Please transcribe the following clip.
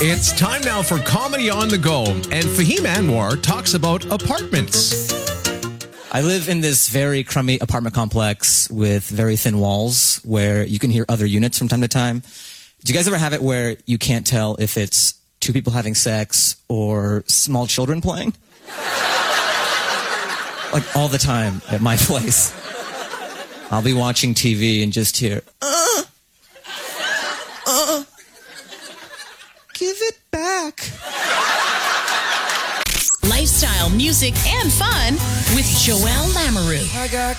It's time now for Comedy on the Go, and Fahim Anwar talks about apartments. I live in this very crummy apartment complex with very thin walls where you can hear other units from time to time. Do you guys ever have it where you can't tell if it's two people having sex or small children playing? Like all the time at my place. I'll be watching TV and just hear, give it back. Lifestyle, music, and fun with Joelle Lamoureux. I got